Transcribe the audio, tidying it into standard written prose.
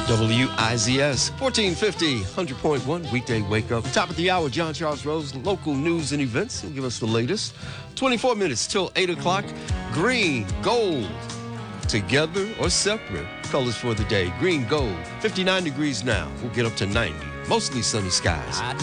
WIZS 1450, 100.1 weekday wake up. Top of the hour, John Charles Rose, local news and events. He'll give us the latest. 24 minutes till 8 o'clock. Green, gold, together or separate. Colors for the day. Green, gold, 59 degrees now. We'll get up to 90. Mostly sunny skies.